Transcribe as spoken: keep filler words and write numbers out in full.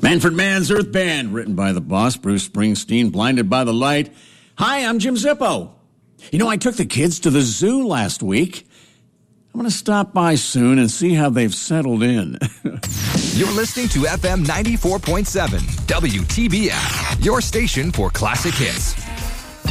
Manfred Mann's Earth Band, written by the boss, Bruce Springsteen, Blinded by the Light. Hi, I'm Jim Zippo. You know, I took the kids to the zoo last week. I'm going to stop by soon and see how they've settled in. You're listening to F M ninety-four point seven, W T B S, your station for classic hits.